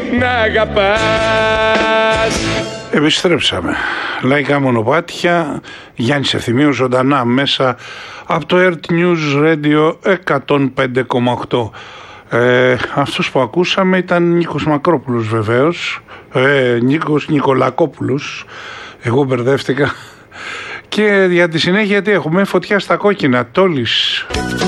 να αγαπάς. Επιστρέψαμε. Λαϊκά μονοπάτια, Γιάννης Ευθυμίου ζωντανά μέσα από το Earth News Radio 105,8. Αυτός που ακούσαμε ήταν Νίκος Μακρόπουλος βεβαίως, Νίκος Νικολακόπουλος, εγώ μπερδεύτηκα. Και για τη συνέχεια τι έχουμε, φωτιά στα κόκκινα, Τόλης.